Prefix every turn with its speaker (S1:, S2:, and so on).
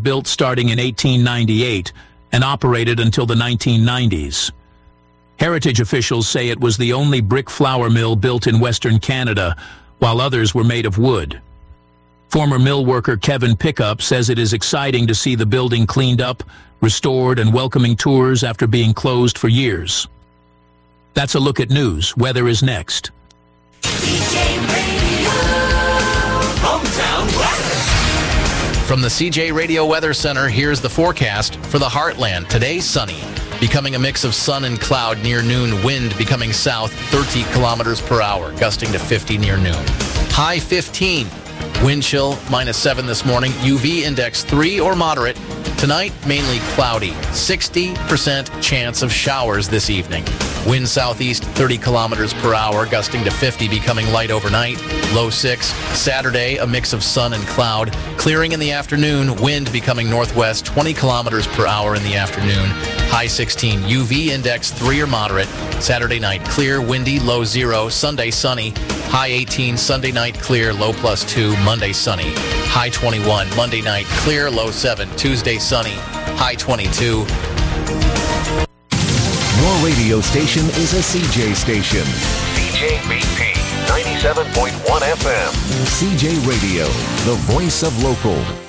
S1: built starting in 1898 and operated until the 1990s. Heritage officials say it was the only brick flour mill built in Western Canada, while others were made of wood. Former mill worker Kevin Pickup says it is exciting to see the building cleaned up, restored, and welcoming tours after being closed for years. That's a look at news. Weather is next.
S2: CJ Radio, Hometown Weather.
S3: From the CJ Radio Weather Center, here's the forecast for the Heartland. Today, sunny, becoming a mix of sun and cloud near noon. Wind becoming south, 30 kilometers per hour, gusting to 50 near noon. High 15. Wind chill -7 this morning. UV index 3 or moderate. Tonight, mainly cloudy. 60% chance of showers this evening. Wind southeast 30 kilometers per hour, gusting to 50, becoming light overnight. Low 6. Saturday, a mix of sun and cloud. Clearing in the afternoon. Wind becoming northwest 20 kilometers per hour in the afternoon. High 16. UV index 3 or moderate. Saturday night, clear, windy, low 0. Sunday, sunny. High 18. Sunday night, clear, low +2. Monday, sunny. High 21. Monday night, clear, low 7. Tuesday, sunny. High 22.
S4: Your radio station is a CJ station.
S5: CJBP 97.1 FM.
S4: CJ Radio, the voice of local.